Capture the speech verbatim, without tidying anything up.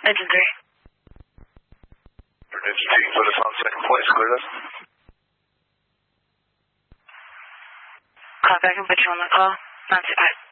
Engine three. Engine three, put us on second place, clear us. Copy, I can put you on the call. nine two five.